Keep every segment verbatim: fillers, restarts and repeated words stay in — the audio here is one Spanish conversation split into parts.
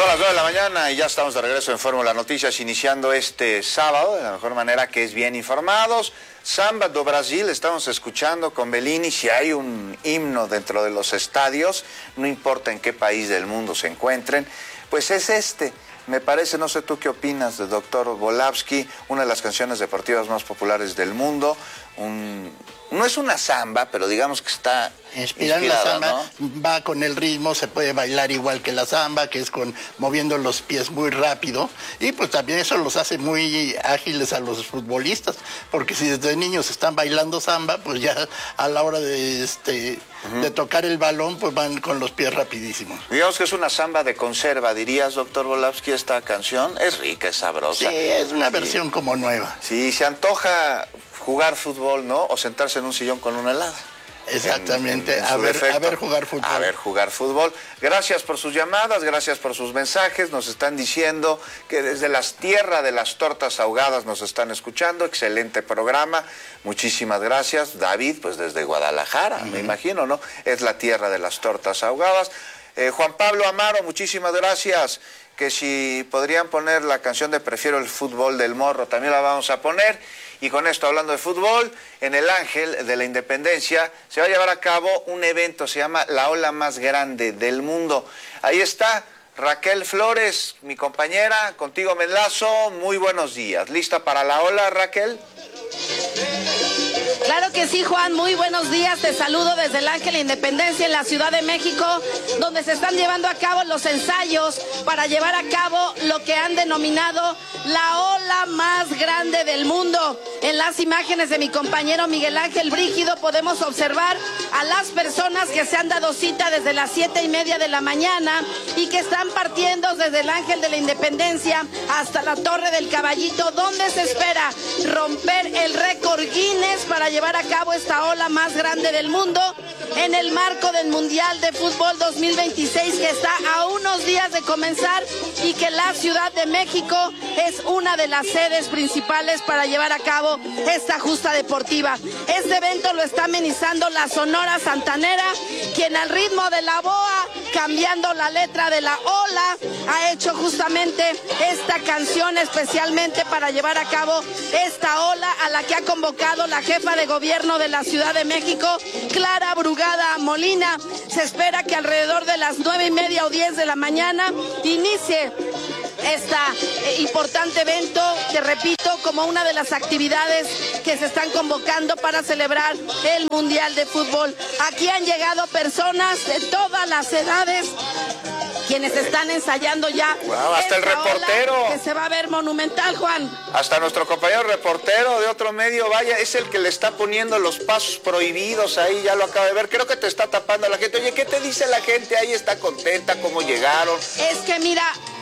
Son las nueve de la mañana y ya estamos de regreso en Fórmula Noticias, iniciando este sábado de la mejor manera, que es bien informados. Samba do Brasil, estamos escuchando con Bellini. Si hay un himno dentro de los estadios, no importa en qué país del mundo se encuentren, pues es este. Me parece, no sé tú qué opinas, de doctor Volavsky, una de las canciones deportivas más populares del mundo. Un, no es una samba, pero digamos que está inspirada, inspirada la samba, ¿no? Va con el ritmo, se puede bailar igual que la samba, que es con moviendo los pies muy rápido, y pues también eso los hace muy ágiles a los futbolistas, porque si desde niños están bailando samba, pues ya a la hora de este uh-huh. de tocar el balón, pues van con los pies rapidísimos. Digamos que es una samba de conserva, dirías, doctor Volavsky, esta canción. Es rica, es sabrosa. Sí, es una versión sí. como nueva. Sí, se antoja jugar fútbol, ¿no? O sentarse en un sillón con una helada. Exactamente, en, en, en a, ver, a ver jugar fútbol. A ver jugar fútbol. Gracias por sus llamadas, gracias por sus mensajes. Nos están diciendo que desde las tierras de las tortas ahogadas nos están escuchando. Excelente programa, muchísimas gracias. David, pues desde Guadalajara, uh-huh. me imagino, ¿no? Es la tierra de las tortas ahogadas. Eh, Juan Pablo Amaro, muchísimas gracias. Que si podrían poner la canción de Prefiero el fútbol del Morro, también la vamos a poner. Y con esto, hablando de fútbol, en el Ángel de la Independencia se va a llevar a cabo un evento, se llama La Ola Más Grande del Mundo. Ahí está Raquel Flores, mi compañera, contigo me enlazo. Muy buenos días. ¿Lista para la ola, Raquel? Claro que sí, Juan, muy buenos días, te saludo desde el Ángel Independencia en la Ciudad de México, donde se están llevando a cabo los ensayos para llevar a cabo lo que han denominado la ola más grande del mundo. En las imágenes de mi compañero Miguel Ángel Brígido podemos observar a las personas que se han dado cita desde las siete y media de la mañana y que están partiendo desde el Ángel de la Independencia hasta la Torre del Caballito, donde se espera romper el récord Guinness para llevar a cabo esta ola más grande del mundo en el marco del Mundial de Fútbol dos mil veintiséis, que está a unos días de comenzar y que la Ciudad de México es una de las sedes principales para llevar a cabo esta justa deportiva. Este evento lo está amenizando la Sonora Santanera, quien al ritmo de la boa, cambiando la letra de la ola, ha hecho justamente esta canción especialmente para llevar a cabo esta ola, a la que ha convocado la jefa de gobierno de la Ciudad de México, Clara Brugada Molina. Se espera que alrededor de las nueve y media o diez de la mañana inicie este eh, importante evento, que repito, como una de las actividades que se están convocando para celebrar el Mundial de Fútbol. Aquí han llegado personas de todas las edades, quienes están ensayando ya. Wow, hasta el reportero. Que se va a ver monumental, Juan. Hasta nuestro compañero reportero de otro medio, vaya, es el que le está poniendo los pasos prohibidos ahí, ya lo acaba de ver. Creo que te está tapando la gente. Oye, ¿qué te dice la gente ahí? ¿Está contenta? ¿Cómo llegaron? Es que mira,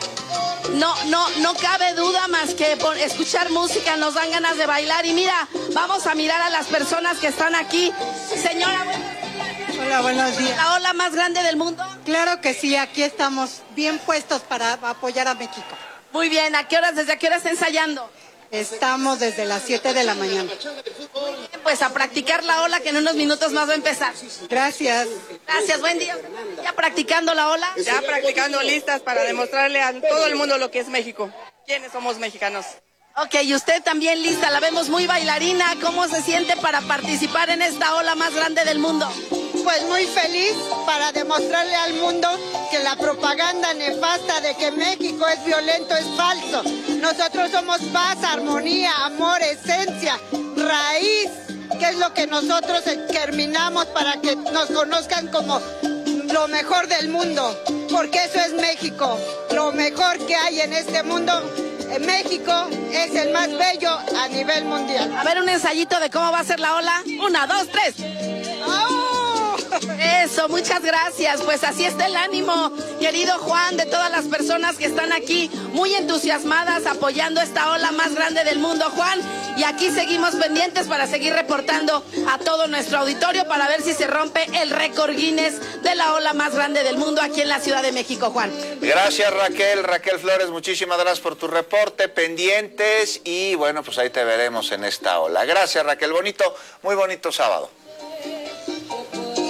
no, no, no cabe duda más que por escuchar música nos dan ganas de bailar. Y mira, vamos a mirar a las personas que están aquí. Señora, hola, buenos días. ¿La ola más grande del mundo? Claro que sí, aquí estamos bien puestos para apoyar a México. Muy bien, ¿a qué horas, desde a qué hora está ensayando? Estamos desde las siete de la mañana. Pues a practicar la ola, que en unos minutos más va a empezar. Gracias. Gracias, buen día. ¿Ya practicando la ola? Ya practicando, listas para demostrarle a todo el mundo lo que es México. ¿Quiénes somos mexicanos? Ok, y usted también lista, la vemos muy bailarina. ¿Cómo se siente para participar en esta ola más grande del mundo? Pues muy feliz para demostrarle al mundo que la propaganda nefasta de que México es violento es falso. Nosotros somos paz, armonía, amor, esencia, raíz, que es lo que nosotros germinamos para que nos conozcan como lo mejor del mundo, porque eso es México, lo mejor que hay en este mundo. México es el más bello a nivel mundial. A ver, un ensayito de cómo va a ser la ola. Una, dos, tres. ¡Oh! Eso, muchas gracias. Pues así está el ánimo, querido Juan, de todas las personas que están aquí muy entusiasmadas apoyando esta ola más grande del mundo, Juan. Y aquí seguimos pendientes para seguir reportando a todo nuestro auditorio para ver si se rompe el récord Guinness de la ola más grande del mundo aquí en la Ciudad de México, Juan. Gracias, Raquel. Raquel Flores, muchísimas gracias por tu reporte, pendientes, y bueno, pues ahí te veremos en esta ola. Gracias, Raquel. Bonito, muy bonito sábado.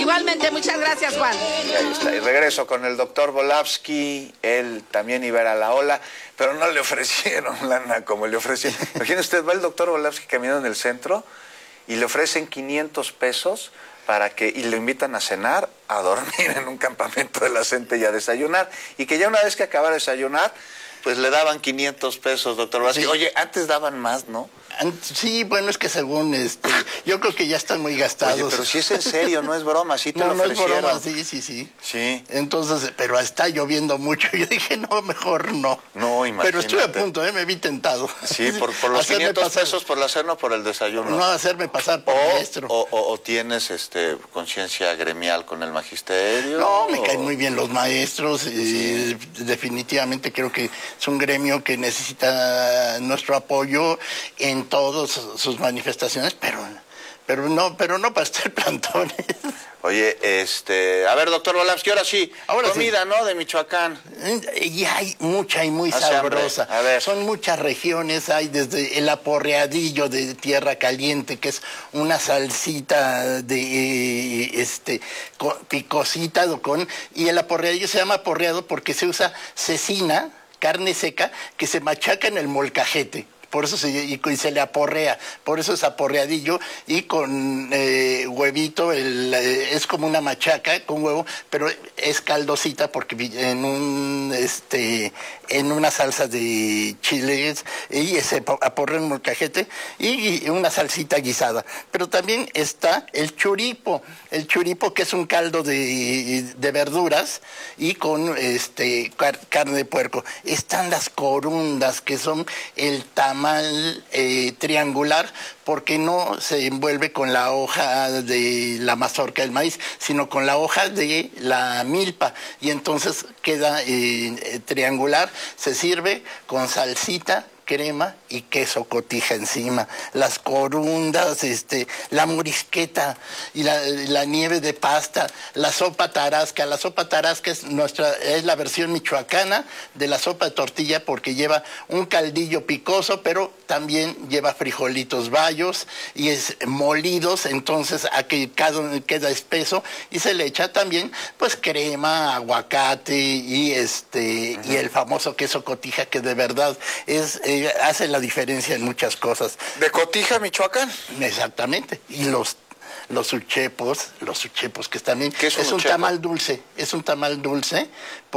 Igualmente, muchas gracias, Juan. Y ahí está. Y regreso con el doctor Volavsky. Él también iba a ir a la ola, pero no le ofrecieron lana como le ofrecieron. Imagínese usted, va el doctor Volavsky caminando en el centro y le ofrecen quinientos pesos para que, y lo invitan a cenar, a dormir en un campamento de la gente y a desayunar. Y que ya una vez que acabara de desayunar, pues le daban quinientos pesos, doctor Volavsky. Sí. Oye, antes daban más, ¿no? Sí, bueno, es que según, este, yo creo que ya están muy gastados. Oye, pero si es en serio, no es broma, sí te no, lo ofrecieron. No, es broma, sí, sí, sí. Sí. Entonces, pero está lloviendo mucho, yo dije, no, mejor no. No, imagínate. Pero estuve a punto, ¿eh? Me vi tentado. Sí, por, por los quinientos pasar, pesos por la cena o por el desayuno. No, hacerme pasar por o, maestro. O, o, o tienes este conciencia gremial con el magisterio. No, me o... caen muy bien los maestros, sí. Y definitivamente creo que es un gremio que necesita nuestro apoyo en todos sus manifestaciones, pero pero no pero no para estar plantones. Oye, este, a ver, doctor Volavsky, ahora sí, ahora comida, sí. ¿No? De Michoacán. Y hay mucha y muy Hace sabrosa. A ver. Son muchas regiones, hay desde el aporreadillo de tierra caliente, que es una salsita de este con, picosita con, y el aporreadillo se llama aporreado porque se usa cecina, carne seca, que se machaca en el molcajete. Por eso se, y, y se le aporrea, por eso es aporreadillo, y con eh, huevito, el, eh, es como una machaca con huevo, pero es caldosita porque en un este en una salsa de chiles y se aporrea en molcajete y, y una salsita guisada. Pero también está el churipo, el churipo que es un caldo de, de verduras y con este car carne de puerco. Están las corundas, que son el tamal eh, triangular, porque no se envuelve con la hoja de la mazorca del maíz, sino con la hoja de la milpa, y entonces queda eh, triangular. Se sirve con salsita, crema y queso cotija encima. Las corundas, este, la morisqueta y la, la nieve de pasta, la sopa tarasca. La sopa tarasca es nuestra, es la versión michoacana de la sopa de tortilla, porque lleva un caldillo picoso, pero también lleva frijolitos bayos y es molidos, entonces a que cada queda espeso, y se le echa también pues crema, aguacate y este uh-huh. y el famoso queso cotija, que de verdad es eh, hace la diferencia en muchas cosas. ¿De Cotija, Michoacán? Exactamente. Y los los uchepos, los uchepos que también ¿Qué es un, es un tamal dulce, es un tamal dulce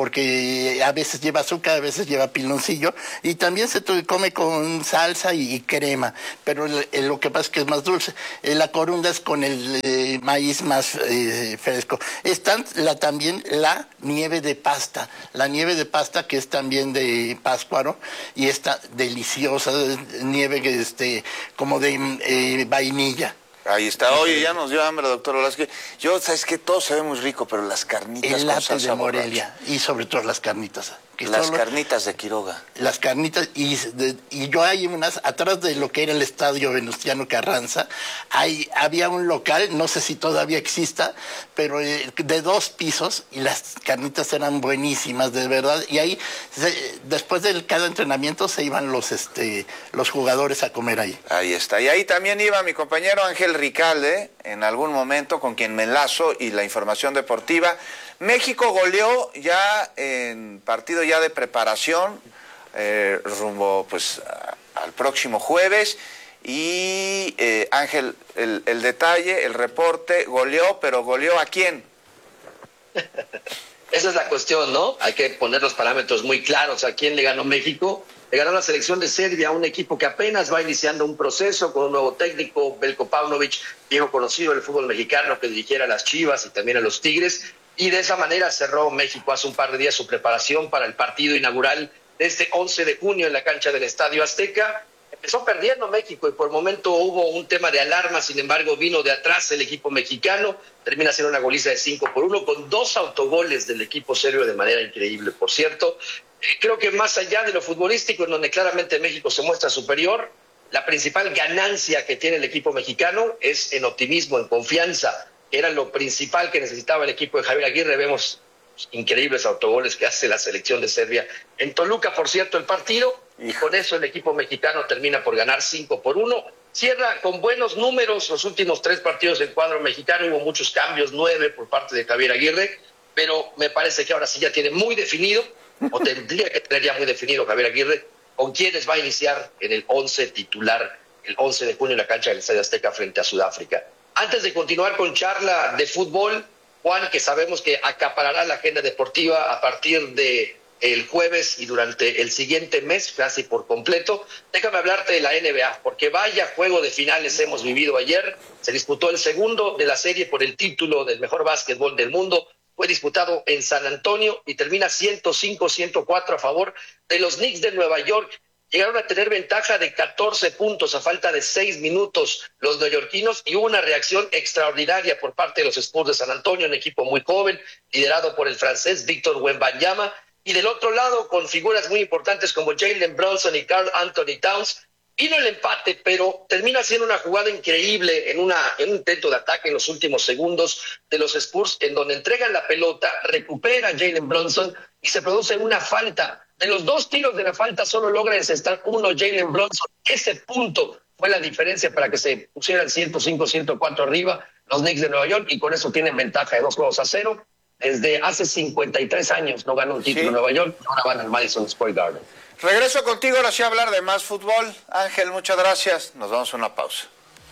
porque a veces lleva azúcar, a veces lleva piloncillo, y también se come con salsa y, y crema, pero el, el, lo que pasa es que es más dulce. Eh, la corunda es con el eh, maíz más eh, fresco. Está la, también la nieve de pasta, la nieve de pasta que es también de Pátzcuaro, y está deliciosa, nieve este, como de eh, vainilla. Ahí está. Oye, ya nos dio hambre, doctor Volavsky. Yo, ¿sabes qué? Todo se ve muy rico, pero las carnitas el con salsa de Morelia, borracha. Y sobre todo las carnitas. Que las solo, carnitas de Quiroga. Las carnitas, y, de, y yo hay unas, atrás de lo que era el estadio Venustiano Carranza, hay, había un local, no sé si todavía exista, pero eh, de dos pisos, y las carnitas eran buenísimas, de verdad, y ahí, se, después de cada entrenamiento, se iban los, este, los jugadores a comer ahí. Ahí está, y ahí también iba mi compañero Ángel Ricalde, en algún momento, con quien me enlazo, y la información deportiva. México goleó ya en partido ya de preparación, eh, rumbo pues a, al próximo jueves, y eh, Ángel, el, el detalle, el reporte, goleó, pero ¿goleó a quién? Esa es la cuestión, ¿no? Hay que poner los parámetros muy claros. ¿A quién le ganó México? Le ganó la selección de Serbia, un equipo que apenas va iniciando un proceso con un nuevo técnico, Veljko Paunovic, viejo conocido del fútbol mexicano, que dirigiera a las Chivas y también a los Tigres. Y de esa manera cerró México hace un par de días su preparación para el partido inaugural de este once de junio en la cancha del Estadio Azteca. Empezó perdiendo México y por el momento hubo un tema de alarma, sin embargo vino de atrás el equipo mexicano, termina siendo una goliza de cinco por uno con dos autogoles del equipo serbio de manera increíble, por cierto. Creo que más allá de lo futbolístico, en donde claramente México se muestra superior, la principal ganancia que tiene el equipo mexicano es en optimismo, en confianza. Era lo principal que necesitaba el equipo de Javier Aguirre. Vemos increíbles autogoles que hace la selección de Serbia en Toluca, por cierto, el partido, y con eso el equipo mexicano termina por ganar cinco por uno. cierra con buenos números los últimos tres partidos del cuadro mexicano. Hubo muchos cambios, nueve por parte de Javier Aguirre, pero me parece que ahora sí ya tiene muy definido, o tendría que tener ya muy definido Javier Aguirre, con quiénes va a iniciar en el once titular, el once de junio en la cancha del Estadio Azteca frente a Sudáfrica. Antes de continuar con charla de fútbol, Juan, que sabemos que acaparará la agenda deportiva a partir de el jueves y durante el siguiente mes, casi por completo, déjame hablarte de la N B A, porque vaya juego de finales hemos vivido ayer. Se disputó el segundo de la serie por el título del mejor básquetbol del mundo. Fue disputado en San Antonio y termina ciento cinco a ciento cuatro a favor de los Knicks de Nueva York. Llegaron a tener ventaja de catorce puntos a falta de seis minutos los neoyorquinos y hubo una reacción extraordinaria por parte de los Spurs de San Antonio, un equipo muy joven, liderado por el francés Víctor Wembanyama. Y del otro lado, con figuras muy importantes como Jalen Brunson y Karl Anthony Towns, vino el empate, pero termina siendo una jugada increíble en, una, en un intento de ataque en los últimos segundos de los Spurs, en donde entregan la pelota, recupera Jalen Brunson y se produce una falta. De los dos tiros de la falta solo logra encestar uno Jalen Brunson. Ese punto fue la diferencia para que se pusieran ciento cinco a ciento cuatro arriba los Knicks de Nueva York, y con eso tienen ventaja de dos juegos a cero. Desde hace cincuenta y tres años no ganó un título en Nueva York, y ahora van al Madison Square Garden. Regreso contigo ahora sí a hablar de más fútbol. Ángel, muchas gracias. Nos vamos a una pausa.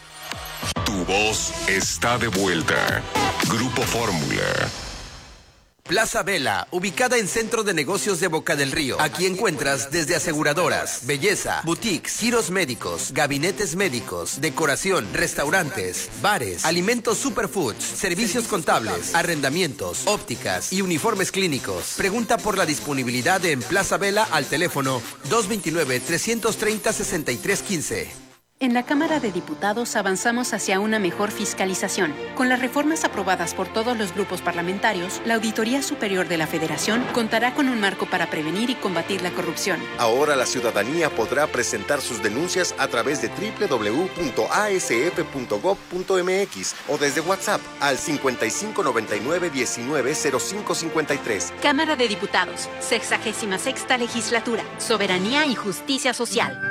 Tu voz está de vuelta. Grupo Fórmula. Plaza Vela, ubicada en Centro de Negocios de Boca del Río. Aquí encuentras desde aseguradoras, belleza, boutiques, giros médicos, gabinetes médicos, decoración, restaurantes, bares, alimentos superfoods, servicios contables, arrendamientos, ópticas y uniformes clínicos. Pregunta por la disponibilidad en Plaza Vela al teléfono dos dos nueve, tres tres cero, seis tres uno cinco. En la Cámara de Diputados avanzamos hacia una mejor fiscalización. Con las reformas aprobadas por todos los grupos parlamentarios, la Auditoría Superior de la Federación contará con un marco para prevenir y combatir la corrupción. Ahora la ciudadanía podrá presentar sus denuncias a través de doble u doble u doble u punto a s f punto gob punto m x o desde WhatsApp al cincuenta y cinco noventa y nueve diecinueve cero cinco cincuenta y tres. Cámara de Diputados, sexagésima sexta Legislatura, Soberanía y Justicia Social.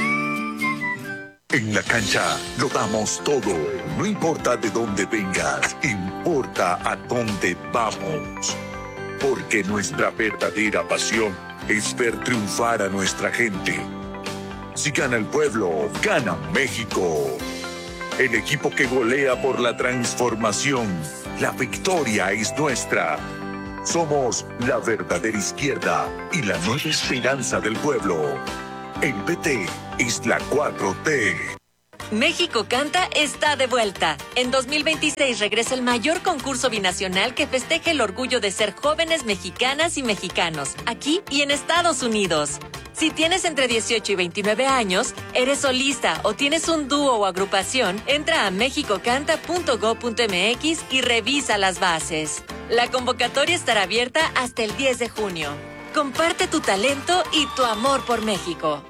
En la cancha lo damos todo. No importa de dónde vengas, importa a dónde vamos. Porque nuestra verdadera pasión es ver triunfar a nuestra gente. Si gana el pueblo, gana México. El equipo que golea por la transformación. La victoria es nuestra. Somos la verdadera izquierda y la nueva esperanza del pueblo. El P T es la cuatro T. México Canta está de vuelta. En dos mil veintiséis regresa el mayor concurso binacional que festeja el orgullo de ser jóvenes mexicanas y mexicanos, aquí y en Estados Unidos. Si tienes entre dieciocho y veintinueve años, eres solista o tienes un dúo o agrupación, entra a mexico canta punto gob punto m x y revisa las bases. La convocatoria estará abierta hasta el diez de junio. Comparte tu talento y tu amor por México.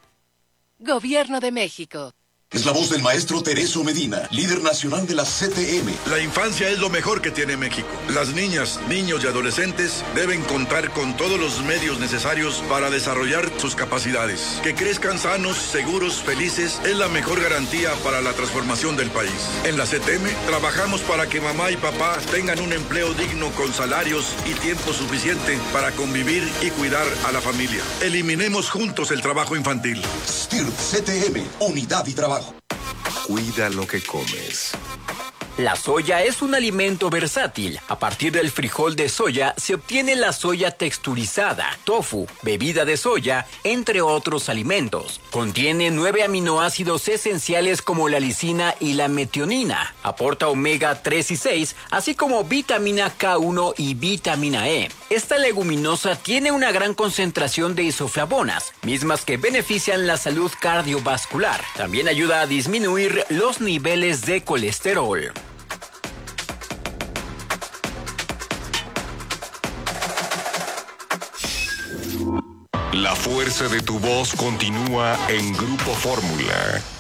Gobierno de México. Es la voz del maestro Tereso Medina, líder nacional de la C T M. La infancia es lo mejor que tiene México. Las niñas, niños y adolescentes deben contar con todos los medios necesarios para desarrollar sus capacidades. Que crezcan sanos, seguros, felices es la mejor garantía para la transformación del país. En la C T M trabajamos para que mamá y papá tengan un empleo digno con salarios y tiempo suficiente para convivir y cuidar a la familia. Eliminemos juntos el trabajo infantil. S T I R P C T M, unidad y trabajo. Cuida lo que comes. La soya es un alimento versátil. A partir del frijol de soya se obtiene la soya texturizada, tofu, bebida de soya, entre otros alimentos. Contiene nueve aminoácidos esenciales como la lisina y la metionina. Aporta omega tres y seis, así como vitamina K uno y vitamina E. Esta leguminosa tiene una gran concentración de isoflavonas, mismas que benefician la salud cardiovascular. También ayuda a disminuir los niveles de colesterol. La fuerza de tu voz continúa en Grupo Fórmula.